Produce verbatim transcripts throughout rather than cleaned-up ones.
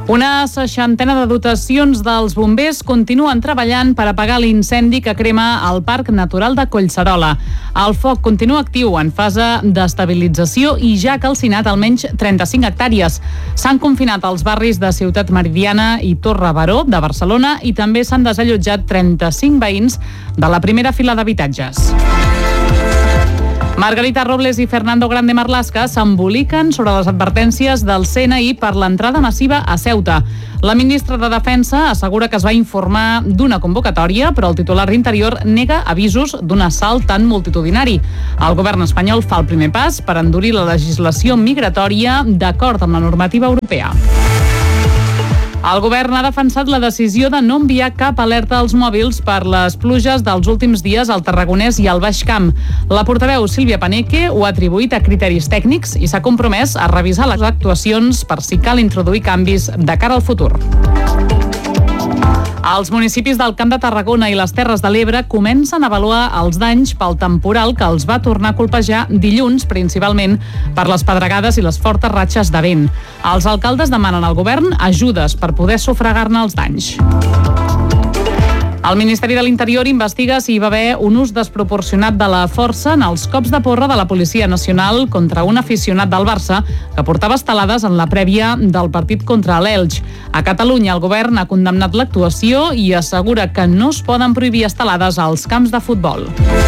Una seixantena de dotacions dels bombers continuen treballant per apagar l'incendi que crema al Parc Natural de Collserola. El foc continua actiu en fase d'estabilització i ja ha calcinat almenys trenta-cinc hectàrees. S'han confinat els barris de Ciutat Meridiana i Torre Baró de Barcelona i també s'han desallotjat trenta-cinc veïns de la primera fila d'habitatges. Margarita Robles i Fernando Grande Marlaska s'emboliquen sobre les advertències del C N I per l'entrada massiva a Ceuta. La ministra de Defensa assegura que es va informar d'una convocatòria, però el titular d'Interior nega avisos d'un assalt tan multitudinari. El govern espanyol fa el primer pas per endurir la legislació migratòria d'acord amb la normativa europea. El govern ha defensat la decisió de no enviar cap alerta als mòbils per les pluges dels últims dies al Tarragonès i al Baix Camp. La portaveu Sílvia Paneque ho ha atribuït a criteris tècnics i s'ha compromès a revisar les actuacions per si cal introduir canvis de cara al futur. Els municipis del Camp de Tarragona i les Terres de l'Ebre comencen a avaluar els danys pel temporal que els va tornar a colpejar dilluns, principalment per les pedregades i les fortes ratxes de vent. Els alcaldes demanen al govern ajudes per poder sufragar-ne els danys. El Ministeri de l'Interior investiga si hi va haver un ús desproporcionat de la força en els cops de porra de la Policia Nacional contra un aficionat del Barça que portava estelades en la prèvia del partit contra l'Elx. A Catalunya, el govern ha condemnat l'actuació i assegura que no es poden prohibir estelades als camps de futbol.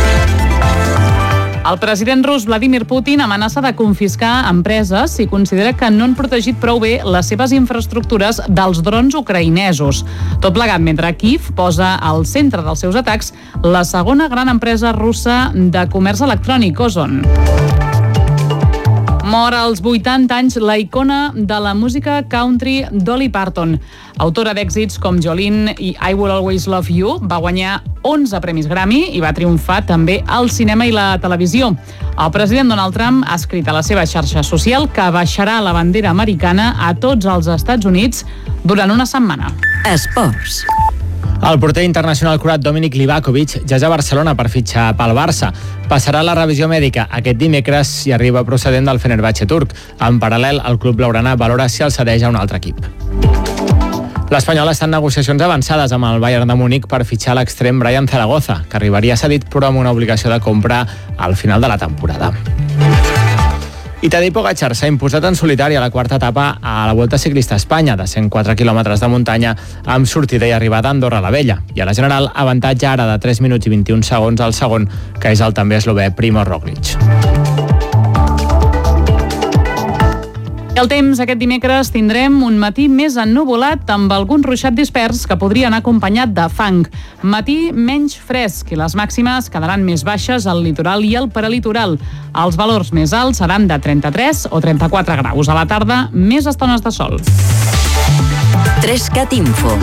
El president rus Vladimir Putin amenaça de confiscar empreses si considera que no han protegit prou bé les seves infraestructures dels drons ucraïnesos. Tot plegat mentre Kiev posa al centre dels seus atacs la segona gran empresa russa de comerç electrònic, Ozon. Mor als vuitanta anys la icona de la música country Dolly Parton. Autora d'èxits com Jolene i I Will Always Love You, va guanyar onze premis Grammy i va triomfar també al cinema i la televisió. El president Donald Trump ha escrit a la seva xarxa social que baixarà la bandera americana a tots els Estats Units durant una setmana. Esports. El porter internacional croat Dominik Livakovic ja és a Barcelona per fitxar pel Barça. Passarà la revisió mèdica aquest dimecres i arriba procedent del Fenerbahçe turc. En paral·lel, el club blaugrana valora si el cedeix a un altre equip. L'Espanyol està en negociacions avançades amb el Bayern de Múnich per fitxar l'extrem Brian Zaragoza, que arribaria cedit però amb una obligació de compra al final de la temporada. I Tadej Pogačar s'ha imposat en solitari a la quarta etapa a la Volta Ciclista a Espanya, de cent quatre quilòmetres de muntanya, amb sortida i arribada a Andorra la Vella. I a la general, avantatge ara de tres minuts i vint-i-un segons al segon, que és el també eslové Primož Roglič. El temps aquest dimecres tindrem un matí més ennuvolat amb algun ruixat dispers que podria anar acompanyat de fang. Matí menys fresc i les màximes quedaran més baixes al litoral i al prelitoral. Els valors més alts seran de trenta-tres o trenta-quatre graus. A la tarda, més estones de sol. Trescat Info.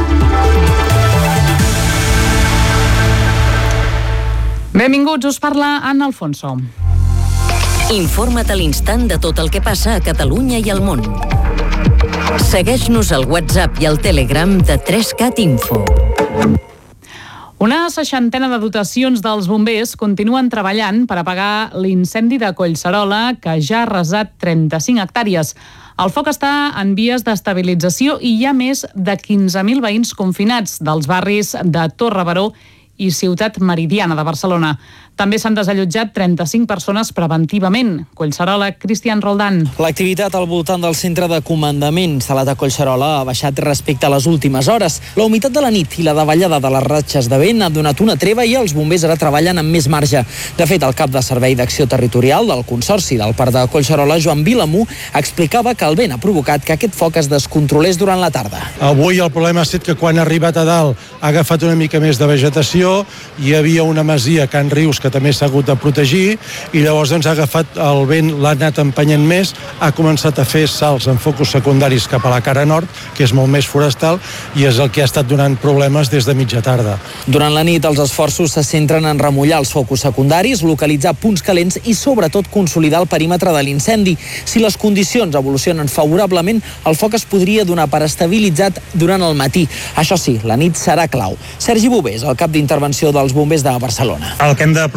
Benvinguts, us parla Anna Alfonso. Informa't a l'instant de tot el que passa a Catalunya i al món. Segueix-nos al WhatsApp i al Telegram de trescat Info. Una seixantena de dotacions dels bombers continuen treballant per apagar l'incendi de Collserola, que ja ha arrasat trenta-cinc hectàrees. El foc està en vies d'estabilització i hi ha més de quinze mil veïns confinats dels barris de Torre Baró i Ciutat Meridiana de Barcelona. També s'han desallotjat trenta-cinc persones preventivament. Collserola, Cristian Roldán. L'activitat al voltant del centre de comandament instal·lat a Collserola ha baixat respecte a les últimes hores. La humitat de la nit i la davallada de les ratxes de vent ha donat una treva i els bombers ara treballen amb més marge. De fet, el cap de Servei d'Acció Territorial del Consorci del Parc de Collserola, Joan Vilamú, explicava que el vent ha provocat que aquest foc es descontrolés durant la tarda. Avui el problema ha estat que quan ha arribat a dalt ha agafat una mica més de vegetació, hi havia una masia, Can Rius, que també s'ha hagut de protegir, i llavors doncs, ha agafat el vent, l'ha anat empenyent més, ha començat a fer salts en focus secundaris cap a la cara nord, que és molt més forestal, i és el que ha estat donant problemes des de mitja tarda. Durant la nit, els esforços se centren en remullar els focus secundaris, localitzar punts calents i, sobretot, consolidar el perímetre de l'incendi. Si les condicions evolucionen favorablement, el foc es podria donar per estabilitzat durant el matí. Això sí, la nit serà clau. Sergi Bovés, el cap d'intervenció dels bombers de Barcelona. El que hem de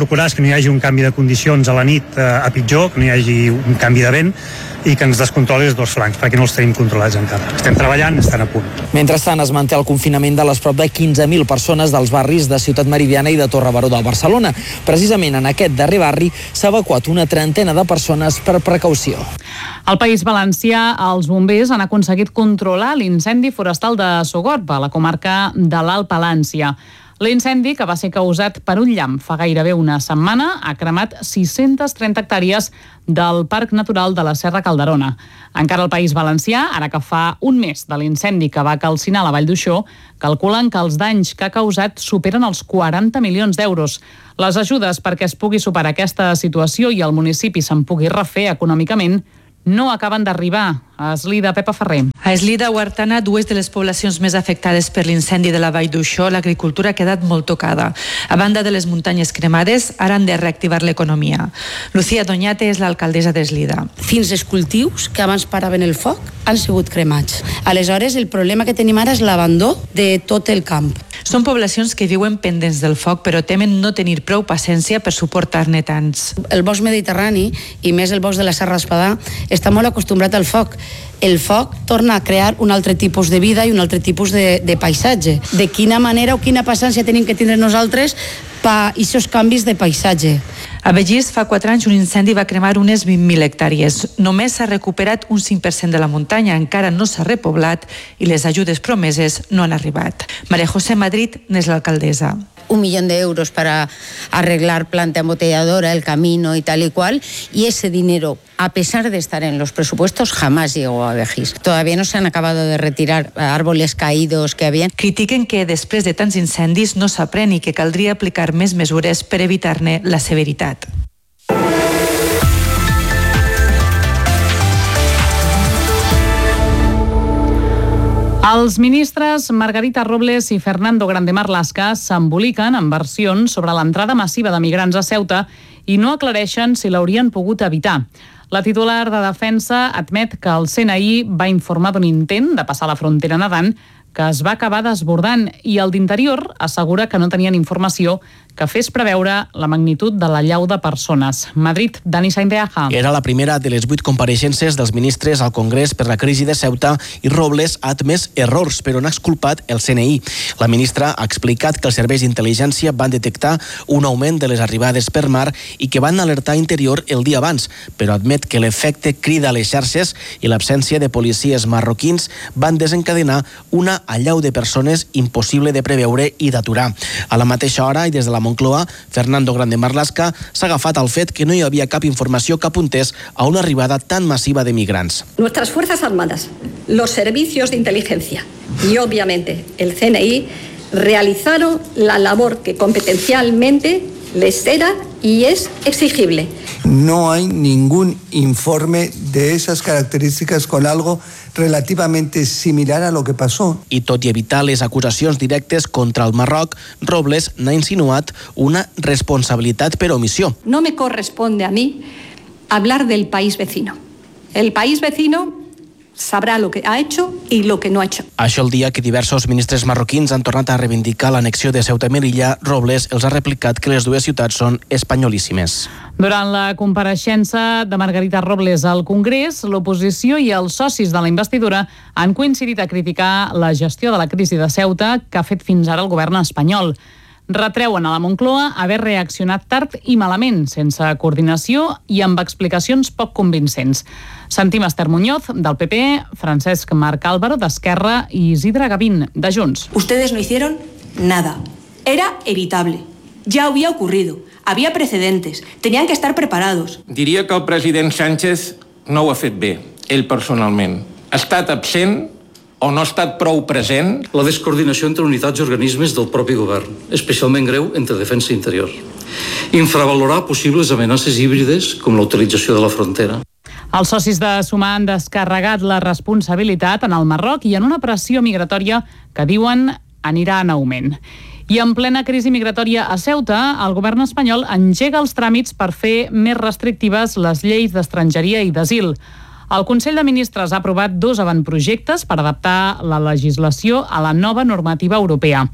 procurar és que no hi hagi un canvi de condicions a la nit eh, a pitjor, que no hi hagi un canvi de vent i que ens descontroli els dos flancs, perquè no els tenim controlats encara. Estem treballant, estan a punt. Mentrestant, es manté el confinament de les prop de quinze mil persones dels barris de Ciutat Meridiana i de Torre Baró de Barcelona. Precisament en aquest darrer barri s'ha evacuat una trentena de persones per precaució. Al País Valencià, els bombers han aconseguit controlar l'incendi forestal de Sogorb, a la comarca de l'Alt Palància. L'incendi, que va ser causat per un llamp fa gairebé una setmana, ha cremat sis-centes trenta hectàrees del Parc Natural de la Serra Calderona. Encara al País Valencià, ara que fa un mes de l'incendi que va calcinar la Vall d'Uixó, calculen que els danys que ha causat superen els quaranta milions d'euros. Les ajudes perquè es pugui superar aquesta situació i el municipi se'n pugui refer econòmicament no acaben d'arribar. A Eslida, Pepa Ferrer. A Eslida o Artana, dues de les poblacions més afectades per l'incendi de la Vall d'Uixó, l'agricultura ha quedat molt tocada. A banda de les muntanyes cremades, ara han de reactivar l'economia. Lucía Doñate és l'alcaldessa d'Eslida. Fins els cultius que abans paraven el foc han sigut cremats. Aleshores, el problema que tenim ara és l'abandó de tot el camp. Són poblacions que viuen pendents del foc, però temen no tenir prou paciència per suportar-ne tants. El bosc mediterrani, i més el bosc de la Serra d'Espadà, està molt acostumbrat al foc. El foc torna a crear un altre tipus de vida i un altre tipus de, de paisatge. De quina manera o quina paciència tenim que tindre nosaltres per aquests canvis de paisatge. A Begís, fa quatre anys, un incendi va cremar unes vint mil hectàrees. Només s'ha recuperat un cinc per cent de la muntanya, encara no s'ha repoblat i les ajudes promeses no han arribat. María José Madrid n'és l'alcaldessa. Un millón de euros para arreglar planta embotelladora, el camino y tal y cual, y ese dinero, a pesar de estar en los presupuestos, jamás llegó a Begís. Todavía no se han acabado de retirar árboles caídos que habían. Critiquen que després de tants incendis no s'aprèn i que caldria aplicar més mesures per evitar-ne la severitat. Els ministres Margarita Robles i Fernando Grande Marlaska s'emboliquen en versions sobre l'entrada massiva de migrants a Ceuta i no aclareixen si l'haurien pogut evitar. La titular de Defensa admet que el C N I va informar d'un intent de passar la frontera nedant que es va acabar desbordant i el d'Interior assegura que no tenien informació que fes preveure la magnitud de la llau de persones. Madrid, Dani Sainteaja. Era la primera de les vuit compareixences dels ministres al Congrés per la crisi de Ceuta i Robles ha admès errors, però n'ha exculpat el C N I. La ministra ha explicat que els serveis d'intel·ligència van detectar un augment de les arribades per mar i que van alertar Interior el dia abans, però admet que l'efecte crida a les xarxes i l'absència de policies marroquins van desencadenar una allau de persones impossible de preveure i d'aturar. A la mateixa hora i des de la Moncloa, Fernando Grande Marlaska s'ha agafat al fet que no hi havia cap informació que apuntés a una arribada tan massiva de migrants. Nuestras Fuerzas Armadas, los servicios de inteligencia y obviamente el C N I realizaron la labor que competencialmente les era y es exigible. No hay ningún informe de esas características con algo relativamente similar a lo que pasó. I tot i evitar les acusacions directes contra el Marroc, Robles n'ha insinuat una responsabilitat per omissió. No me corresponde a mí hablar del país vecino. El país vecino sabrà lo que ha hecho i lo que no ha hecho. Això el dia que diversos ministres marroquins han tornat a reivindicar l'annexió de Ceuta i Melilla, Robles els ha replicat que les dues ciutats són espanyolíssimes. Durant la compareixença de Margarita Robles al Congrés, l'oposició i els socis de la investidura han coincidit a criticar la gestió de la crisi de Ceuta que ha fet fins ara el govern espanyol. Retreuen a la Moncloa haver reaccionat tard i malament, sense coordinació i amb explicacions poc convincents. Sentim Esther Muñoz, del P P, Francesc Marc Álvaro, d'Esquerra, i Isidre Gavín, de Junts. Ustedes no hicieron nada. Era evitable. Ya había ocurrido. Había precedentes. Tenían que estar preparados. Diria que el president Sánchez no ho ha fet bé, ell personalment. Ha estat absent o no ha estat prou present. La descoordinació entre unitats i organismes del propi govern, especialment greu entre defensa i interior. Infravalorar possibles amenaces híbrides com la utilització de la frontera. Els socis de Sumar han descarregat la responsabilitat en el Marroc i en una pressió migratòria que diuen anirà en augment. I en plena crisi migratòria a Ceuta, el govern espanyol engega els tràmits per fer més restrictives les lleis d'estrangeria i d'asil. El Consell de Ministres ha aprovat dos avantprojectes per adaptar la legislació a la nova normativa europea.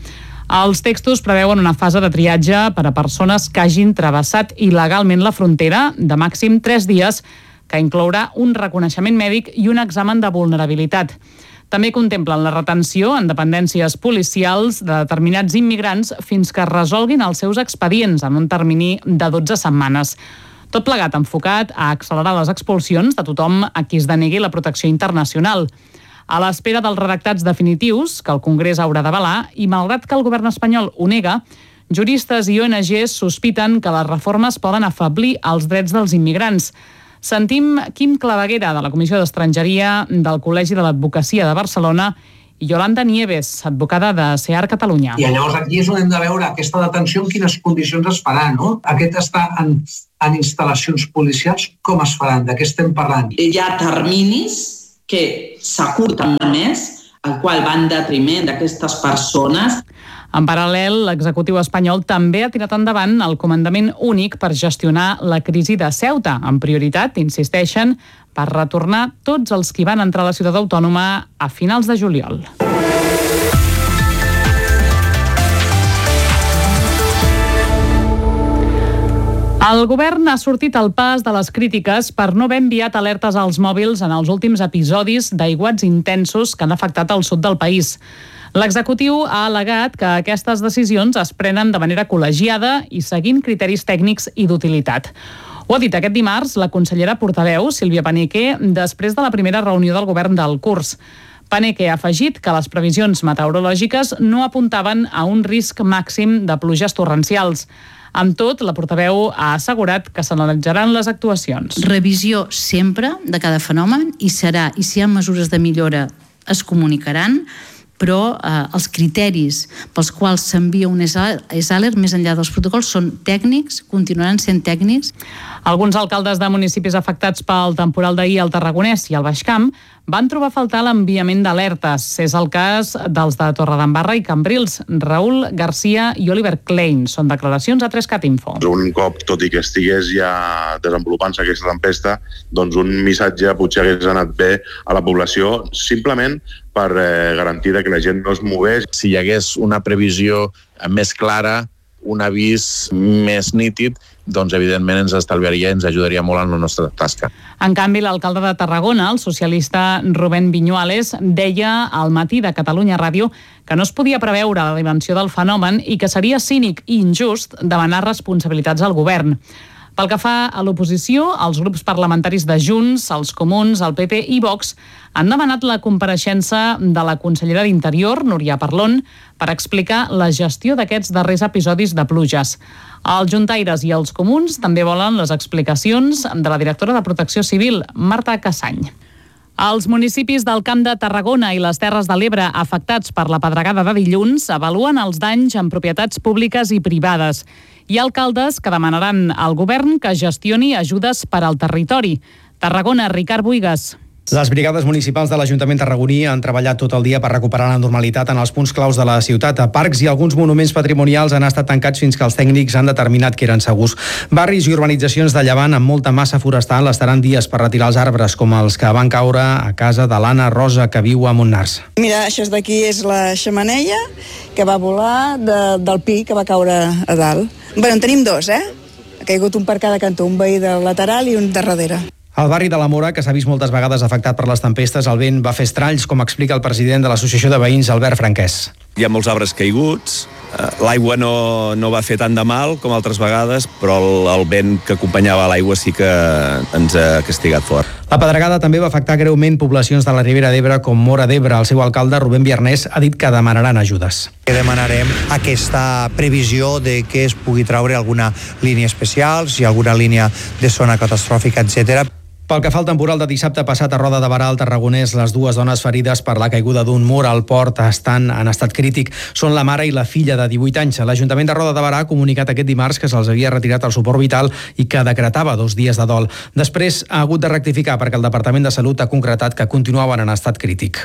Els textos preveuen una fase de triatge per a persones que hagin travessat il·legalment la frontera de màxim tres dies, que inclourà un reconeixement mèdic i un examen de vulnerabilitat. També contemplen la retenció en dependències policials de determinats immigrants fins que resolguin els seus expedients en un termini de dotze setmanes. Tot plegat enfocat a accelerar les expulsions de tothom a qui es denegui la protecció internacional. A l'espera dels redactats definitius, que el Congrés haurà d'avalar, i malgrat que el govern espanyol ho nega, juristes i O N Ges sospiten que les reformes poden afeblir els drets dels immigrants. Sentim Quim Claveguera, de la Comissió d'Estrangeria del Col·legi de l'Advocacia de Barcelona, i Yolanda Nieves, advocada de SEAR Catalunya. I llavors aquí és on hem de veure aquesta detenció en quines condicions es farà, no? Aquest està en, en instal·lacions policials, com es faran? De què estem parlant? Hi ha terminis que s'acurten molt més, el qual va en detriment d'aquestes persones. En paral·lel, l'executiu espanyol també ha tirat endavant el comandament únic per gestionar la crisi de Ceuta, amb prioritat, insisteixen, per retornar tots els que van entrar a la ciutat autònoma a finals de juliol. El govern ha sortit al pas de les crítiques per no haver enviat alertes als mòbils en els últims episodis d'aiguats intensos que han afectat el sud del país. L'executiu ha al·legat que aquestes decisions es prenen de manera col·legiada i seguint criteris tècnics i d'utilitat. Ho ha dit aquest dimarts la consellera portaveu, Sílvia Paneque, després de la primera reunió del govern del curs. Paneque ha afegit que les previsions meteorològiques no apuntaven a un risc màxim de pluges torrencials. Amb tot, la portaveu ha assegurat que s'analitzaran les actuacions. Revisió sempre de cada fenomen i serà, i si hi ha mesures de millora es comunicaran, però eh, els criteris pels quals s'envia un ESALER més enllà dels protocols són tècnics, continuaran sent tècnics. Alguns alcaldes de municipis afectats pel temporal d'ahir al Tarragonès i al Baix Camp van trobar a faltar l'enviament d'alertes. És el cas dels de Torredembarra i Cambrils. Raül Garcia i Oliver Klein. Són declaracions a tres cat info. Un cop, tot i que estigués ja desenvolupant-se aquesta tempesta, doncs un missatge potser hagués anat bé a la població, simplement per eh, garantir que la gent no es mogués. Si hi hagués una previsió més clara, un avís més nítid, doncs evidentment ens estalviaria i ens ajudaria molt en la nostra tasca. En canvi, l'alcalde de Tarragona, el socialista Rubén Viñuales, deia al matí de Catalunya Ràdio que no es podia preveure la dimensió del fenomen i que seria cínic i injust demanar responsabilitats al govern. Pel que fa a l'oposició, els grups parlamentaris de Junts, els Comuns, el P P i Vox han demanat la compareixença de la consellera d'Interior, Núria Parlon, per explicar la gestió d'aquests darrers episodis de pluges. Els juntaires i els comuns també volen les explicacions de la directora de Protecció Civil, Marta Cassany. Els municipis del Camp de Tarragona i les Terres de l'Ebre afectats per la pedregada de dilluns avaluen els danys en propietats públiques i privades. Hi ha alcaldes que demanaran al govern que gestioni ajudes per al territori. Tarragona, Ricard Buigas. Les brigades municipals de l'Ajuntament tarragoní han treballat tot el dia per recuperar la normalitat en els punts claus de la ciutat. A parcs i alguns monuments patrimonials han estat tancats fins que els tècnics han determinat que eren segurs. Barris i urbanitzacions de Llevant amb molta massa forestal estaran dies per retirar els arbres, com els que van caure a casa de l'Anna Rosa, que viu a Montràs. Mira, això d'aquí és la xemeneia que va volar de, del pi que va caure a dalt. Bé, en tenim dos, eh? Ha caigut un per cada cantó, un veí del lateral i un de darrere. Al barri de la Mora, que s'ha vist moltes vegades afectat per les tempestes, el vent va fer estralls, com explica el president de l'Associació de Veïns, Albert Franquès. Hi ha molts arbres caiguts, l'aigua no, no va fer tant de mal com altres vegades, però el, el vent que acompanyava l'aigua sí que ens ha castigat fort. La pedregada també va afectar greument poblacions de la Ribera d'Ebre com Móra d'Ebre. El seu alcalde, Rubén Viernès, ha dit que demanaran ajudes. Demanarem aquesta previsió de que es pugui treure alguna línia especial, si hi ha alguna línia de zona catastròfica, etcètera. Pel que fa al temporal de dissabte passat a Roda de Barà, al Tarragonès, les dues dones ferides per la caiguda d'un mur al port estan en estat crític. Són la mare i la filla de divuit anys. L'Ajuntament de Roda de Barà ha comunicat aquest dimarts que se'ls havia retirat el suport vital i que decretava dos dies de dol. Després ha hagut de rectificar perquè el Departament de Salut ha concretat que continuaven en estat crític.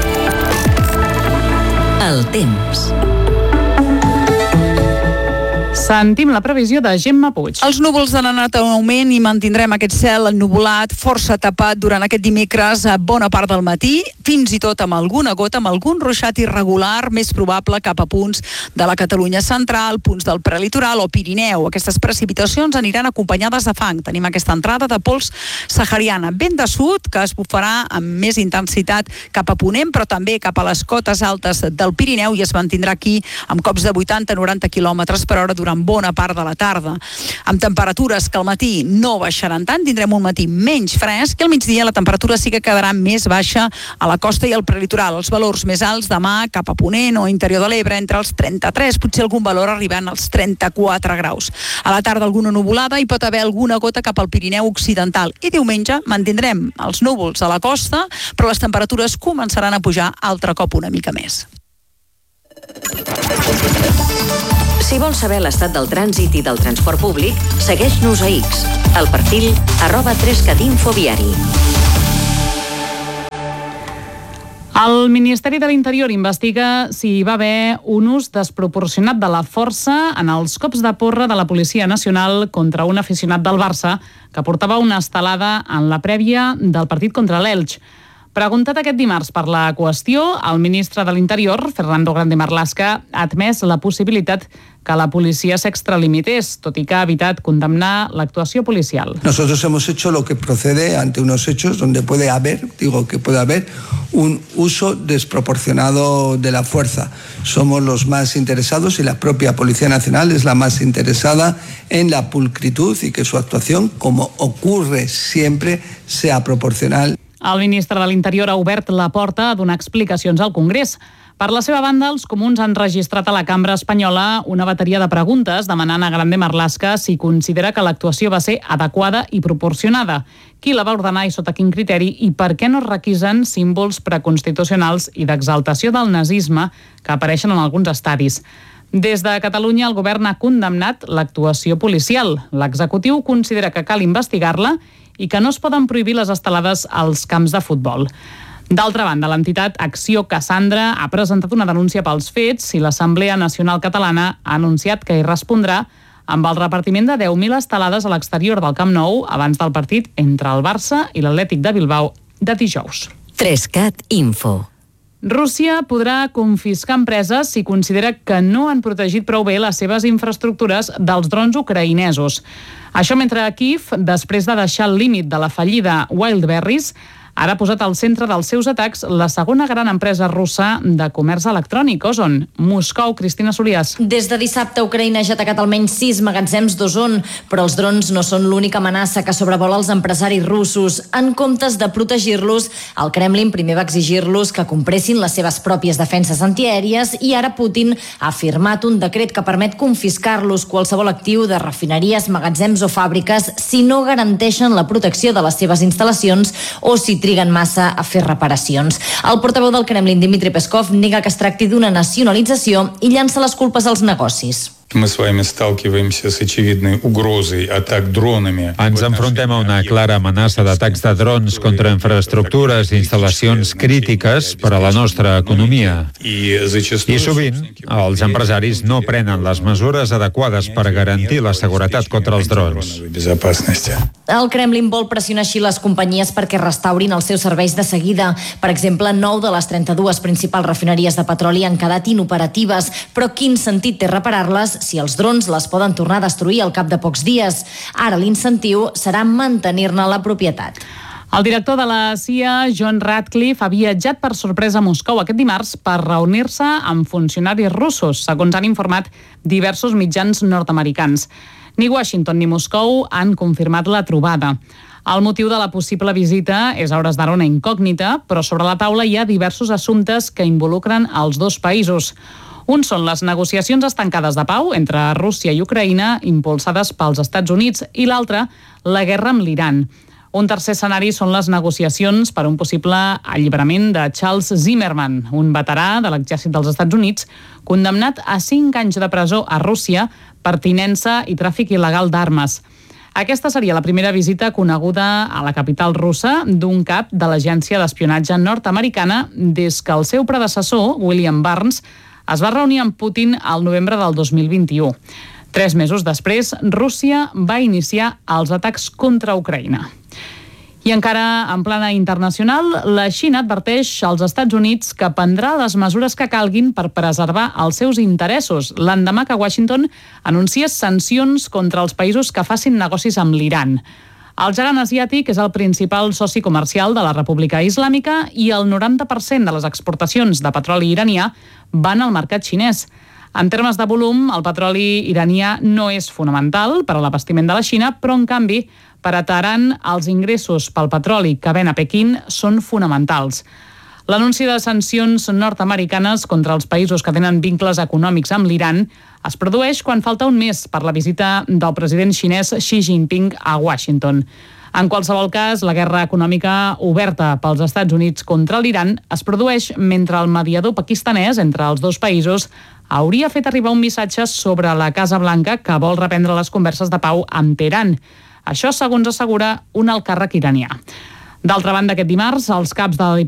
El temps. Sentim la previsió de Gemma Puig. Els núvols han anat en augment i mantindrem aquest cel ennuvolat, força tapat durant aquest dimecres a bona part del matí, fins i tot amb alguna gota, amb algun ruixat irregular, més probable cap a punts de la Catalunya central, punts del prelitoral o Pirineu. Aquestes precipitacions aniran acompanyades de fang. Tenim aquesta entrada de pols sahariana, vent de sud, que es bufarà amb més intensitat cap a Ponent, però també cap a les cotes altes del Pirineu i es mantindrà aquí amb cops de vuitanta a noranta quilòmetres per hora durant bona part de la tarda. Amb temperatures que al matí no baixaran tant, tindrem un matí menys fresc i al migdia la temperatura sí que quedarà més baixa a la costa i al prelitoral. Els valors més alts demà cap a Ponent o interior de l'Ebre entre els trenta-tres, potser algun valor arribant als trenta-quatre graus. A la tarda alguna nuvolada i pot haver alguna gota cap al Pirineu occidental. I diumenge mantindrem els núvols a la costa, però les temperatures començaran a pujar altre cop una mica més. Si vols saber l'estat del trànsit i del transport públic, segueix-nos a X, al perfil arroba tres cat info viari. El Ministeri de l'Interior investiga si hi va haver un ús desproporcionat de la força en els cops de porra de la Policia Nacional contra un aficionat del Barça que portava una estelada en la prèvia del partit contra l'Elx. Preguntat aquest dimarts per la qüestió, el ministre de l'Interior, Fernando Grande Marlaska, ha admès la possibilitat que la policia s'extralimités, tot i que ha evitat condemnar l'actuació policial. Nosotros hemos hecho lo que procede ante unos hechos donde puede haber, digo que puede haber, un uso desproporcionado de la fuerza. Somos los más interesados y la propia Policía Nacional es la más interesada en la pulcritud y que su actuación, como ocurre siempre, sea proporcional. El ministre de l'Interior ha obert la porta a donar explicacions al Congrés. Per la seva banda, els comuns han registrat a la cambra espanyola una bateria de preguntes demanant a Grande Marlaska si considera que l'actuació va ser adequada i proporcionada, qui la va ordenar i sota quin criteri i per què no es requisen símbols preconstitucionals i d'exaltació del nazisme que apareixen en alguns estadis. Des de Catalunya, el govern ha condemnat l'actuació policial. L'executiu considera que cal investigar-la i que no es poden prohibir les estelades als camps de futbol. D'altra banda, l'entitat Acció Cassandra ha presentat una denúncia pels fets i l'Assemblea Nacional Catalana ha anunciat que hi respondrà amb el repartiment de deu mil estelades a l'exterior del Camp Nou abans del partit entre el Barça i l'Atlètic de Bilbao de dijous. tres cat info. Rússia podrà confiscar empreses si considera que no han protegit prou bé les seves infraestructures dels drons ucraïnesos. Això mentre Kiev, després de deixar el límit de la fallida Wildberries, ara ha posat al centre dels seus atacs la segona gran empresa russa de comerç electrònic, Ozon. Moscou, Cristina Soliàs. Des de dissabte, Ucraïna ja ha atacat almenys sis magatzems d'Ozon, però els drons no són l'única amenaça que sobrevola els empresaris russos. En comptes de protegir-los, el Kremlin primer va exigir-los que compressin les seves pròpies defenses antiaèries i ara Putin ha firmat un decret que permet confiscar-los qualsevol actiu de refineries, magatzems o fàbriques si no garanteixen la protecció de les seves instal·lacions o si triguen massa a fer reparacions. El portaveu del Kremlin, Dmitry Peskov, nega que es tracti d'una nacionalització i llança les culpes als negocis. Ens enfrontem a una clara amenaça d'atacs de drons contra infraestructures i instal·lacions crítiques per a la nostra economia. I sovint, els empresaris no prenen les mesures adequades per garantir la seguretat contra els drons. El Kremlin vol pressionar així les companyies perquè restaurin els seus serveis de seguida. Per exemple, nou de les trenta-dues principals refineries de petroli han quedat inoperatives, però quin sentit té reparar-les si els drons les poden tornar a destruir al cap de pocs dies? Ara l'incentiu serà mantenir-ne la propietat. El director de la C I A, John Ratcliffe, ha viatjat per sorpresa a Moscou aquest dimarts per reunir-se amb funcionaris russos, segons han informat diversos mitjans nord-americans. Ni Washington ni Moscou han confirmat la trobada. El motiu de la possible visita és a hores d'ara una incògnita, però sobre la taula hi ha diversos assumptes que involucren els dos països. Un són les negociacions estancades de pau entre Rússia i Ucraïna impulsades pels Estats Units i l'altre, la guerra amb l'Iran. Un tercer escenari són les negociacions per un possible alliberament de Charles Zimmerman, un veterà de l'exèrcit dels Estats Units, condemnat a cinc anys de presó a Rússia per tinença i tràfic il·legal d'armes. Aquesta seria la primera visita coneguda a la capital russa d'un cap de l'agència d'espionatge nord-americana des que el seu predecessor, William Burns, es va reunir amb Putin al novembre del dos mil vint-i-u. Tres mesos després, Rússia va iniciar els atacs contra Ucraïna. I encara en plana internacional, la Xina adverteix als Estats Units que prendrà les mesures que calguin per preservar els seus interessos, l'endemà que Washington anuncia sancions contra els països que facin negocis amb l'Iran. El gegant asiàtic és el principal soci comercial de la República Islàmica i el noranta per cent de les exportacions de petroli iranià van al mercat xinès. En termes de volum, el petroli iranià no és fonamental per a l'abastiment de la Xina, però en canvi, per a Teheran, els ingressos pel petroli que ven a Pequín són fonamentals. L'anunci de sancions nord-americanes contra els països que tenen vincles econòmics amb l'Iran es produeix quan falta un mes per la visita del president xinès Xi Jinping a Washington. En qualsevol cas, la guerra econòmica oberta pels Estats Units contra l'Iran es produeix mentre el mediador pakistanès entre els dos països hauria fet arribar un missatge sobre la Casa Blanca que vol reprendre les converses de pau amb Teheran. Això segons assegura un alt càrrec iranià. D'altra banda, aquest dimarts, els caps de